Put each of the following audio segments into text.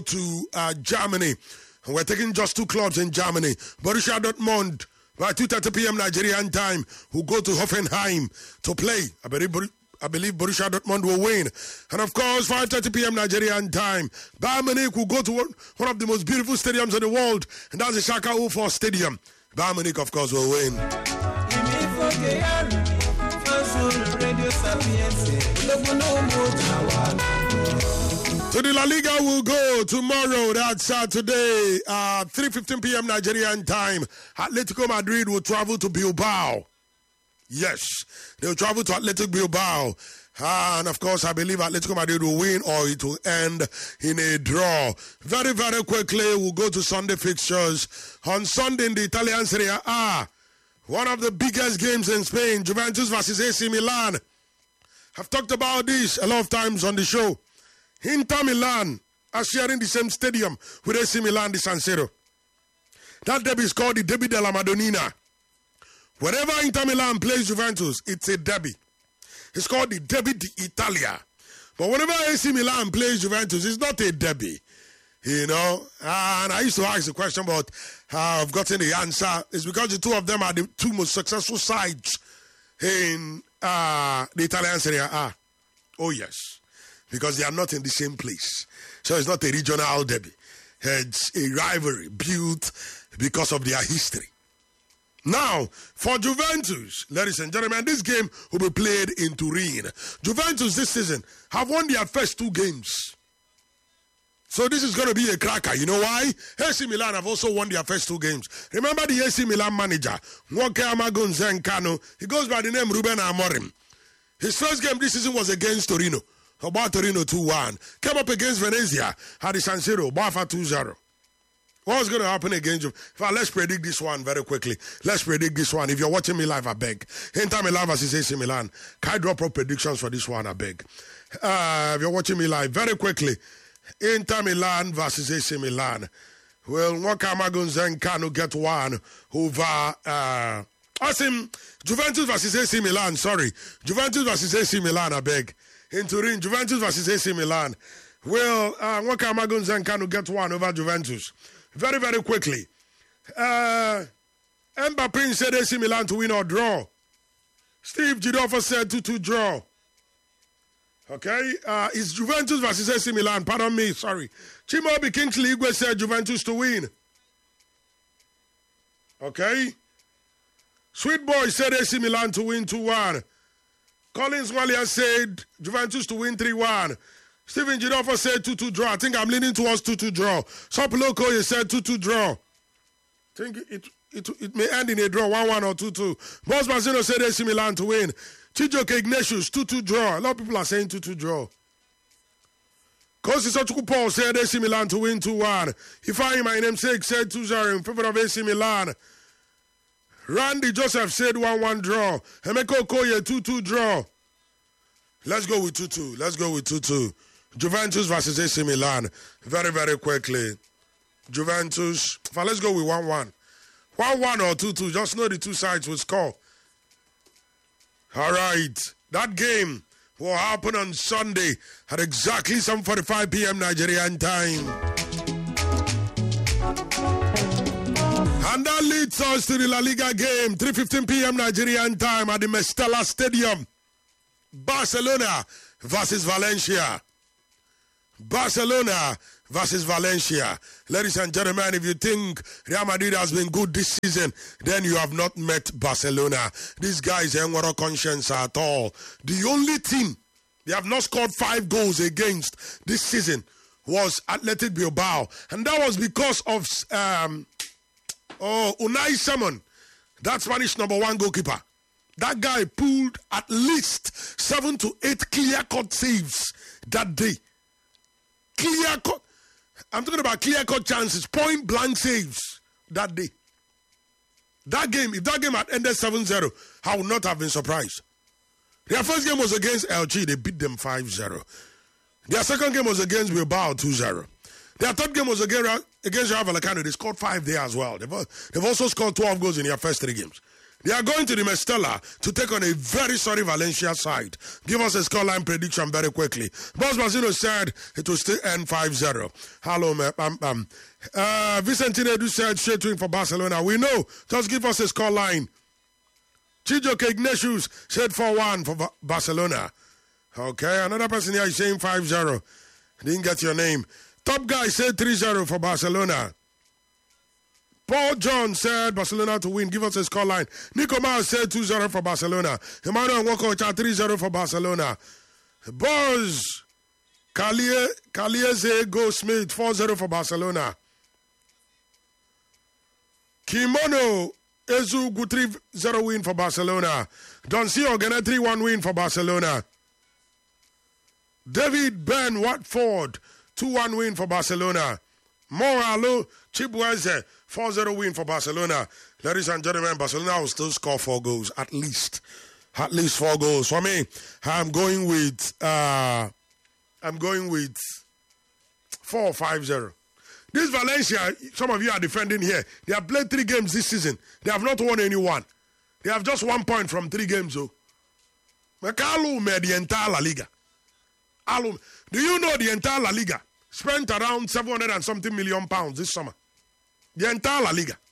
to Germany. And we're taking just two clubs in Germany. Borussia Dortmund by 2:30 p.m. Nigerian time who go to Hoffenheim to play. I believe Borussia Dortmund will win. And of course, 5:30 p.m. Nigerian time, Bayern Munich will go to one of the most beautiful stadiums in the world, and that's the Schalke 04 Stadium. Bayern Munich, of course, will win. To the La Liga will go tomorrow, that's Saturday, 3:15 p.m. Nigerian time. Atletico Madrid will travel to Bilbao. Yes, they'll travel to Athletic Bilbao. And of course, I believe Atletico Madrid will win or it will end in a draw. Very, very quickly, we'll go to Sunday fixtures. On Sunday in the Italian Serie A, one of the biggest games in Spain, Juventus versus AC Milan. I've talked about this a lot of times on the show. Inter Milan are sharing the same stadium with AC Milan, the San Siro. That derby is called the Derby della Madonnina. Whenever Inter Milan plays Juventus, it's a derby. It's called the Derby d'Italia. But whenever AC Milan plays Juventus, it's not a derby. You know, and I used to ask the question, but I've gotten the answer. It's because the two of them are the two most successful sides in the Italian Serie A. Oh, yes. Because they are not in the same place. So it's not a regional derby. It's a rivalry built because of their history. Now, for Juventus, ladies and gentlemen, this game will be played in Turin. Juventus this season have won their first two games. So this is going to be a cracker. You know why? AC Milan have also won their first two games. Remember the AC Milan manager, Nwoke Amagunzenkano. He goes by the name Ruben Amorim. His first game this season was against Torino. About Torino 2-1. Came up against Venezia. Had the San Siro. Bafa 2-0. What's going to happen against you? Let's predict this one very quickly. Let's predict this one. If you're watching me live, I beg. Inter Milan versus AC Milan. Can I drop up predictions for this one? I beg. If you're watching me live, very quickly. Inter Milan versus AC Milan. Well, Nwakamagunzenkano get one over... Juventus versus AC Milan. Sorry. Juventus versus AC Milan, I beg. In Turin, Juventus versus AC Milan. Well, Nwakamagunzenkano get one over Juventus. Very, very quickly. Mbappé said AC Milan to win or draw. Steve Jidoffa said 2-2 draw. Okay? It's Juventus versus AC Milan. Pardon me, sorry. Chimobi Kingsley Igwe said Juventus to win. Okay? Sweet Boy said AC Milan to win 2-1. Collins Walia said Juventus to win 3-1. Stephen Jidoffa said 2-2 draw. I think I'm leaning towards 2-2 draw. Sopoloko, you said 2-2 draw. I think it may end in a draw, 1-1 or 2-2. Boss Mazzino said AC Milan to win. Chijoke Ignatius, 2-2 draw. A lot of people are saying 2-2 draw. Kosi Sochuku Paul said AC Milan to win 2-1. Ifeanyi, my namesake, said 2-0 in favor of AC Milan. Randy Joseph said 1-1 draw. Emeko Okoye, 2-2 draw. Let's go with 2-2. Let's go with 2-2. Juventus versus AC Milan. Very, very quickly. Juventus. Let's go with 1-1. 1-1 or 2-2. Just know the two sides will score. All right. That game will happen on Sunday at exactly 7:45 p.m. Nigerian time. And that leads us to the La Liga game. 3:15 p.m. Nigerian time at the Mestalla Stadium. Barcelona versus Valencia. Barcelona versus Valencia. Ladies and gentlemen, if you think Real Madrid has been good this season, then you have not met Barcelona. These guys ain't got a conscience at all. The only team they have not scored 5 goals against this season was Athletic Bilbao. And that was because of Unai Simon, that Spanish #1 goalkeeper. That guy pulled at least 7 to 8 clear-cut saves that day. Clear-cut. I'm talking about clear-cut chances, point-blank saves that day. That game, if that game had ended 7-0, I would not have been surprised. Their first game was against LG. They beat them 5-0. Their second game was against Bilbao 2-0. Their third game was against Rayo Vallecano. They scored 5 there as well. They've also scored 12 goals in their first 3 games. They are going to the Mestalla to take on a very sorry Valencia side. Give us a scoreline prediction very quickly. Boss Basino said it will still end 5-0. Hello, man. Vicentino Edu said straight win for Barcelona. We know. Just give us a scoreline. Chijoke Ignatius said 4-1 for Barcelona. Okay, another person here is saying 5-0. Didn't get your name. Top guy said 3-0 for Barcelona. Paul John said Barcelona to win. Give us a scoreline. Nico Miles said 2-0 for Barcelona. Emmanuel Wokocha 3-0 for Barcelona. Buzz Kalieze Goldsmith 4-0 for Barcelona. Kimono Ezugu 3-0 win for Barcelona. Donsi Ogene 3-1 win for Barcelona. David Ben Watford 2-1 win for Barcelona. Moralo Chibueze 4-0 win for Barcelona. Ladies and gentlemen, Barcelona will still score 4 goals at least 4 goals. For me, I'm going with 4-5-0. This Valencia, some of you are defending here. They have played 3 games this season. They have not won any one. They have just 1 point from 3 games. Mekalu made the entire La Liga. Do you know the entire La Liga spent around 700 and something million pounds this summer? The entire La Liga.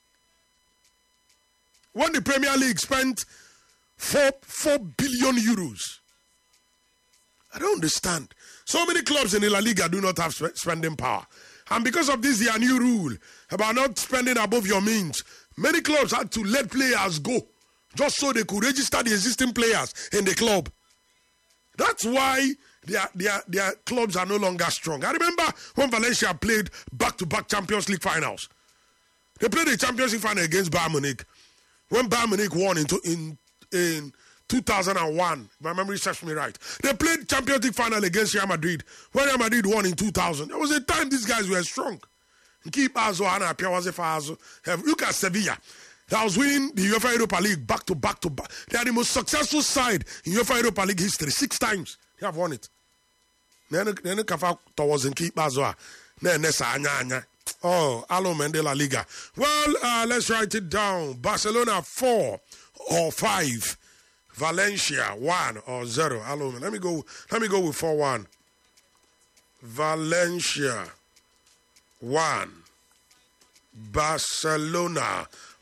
When the Premier League spent 4 billion euros. I don't understand. So many clubs in the La Liga do not have spending power. And because of this, their new rule about not spending above your means, many clubs had to let players go just so they could register the existing players in the club. That's why their clubs are no longer strong. I remember when Valencia played back-to-back Champions League finals. They played the Champions League final against Bayern Munich. When Bayern Munich won in 2001, if my memory serves me right. They played Champions League final against Real Madrid. When Real Madrid won in 2000, there was a time these guys were strong. Look at Sevilla. That was winning the UEFA Europa League back to back. They are the most successful side in UEFA Europa League history. 6 times they have won it. Oh, Alo Mendela Liga. Well, let's write it down. Barcelona 4 or 5. Valencia 1 or 0. Alo, let me go with 4-1. Valencia 1. Barcelona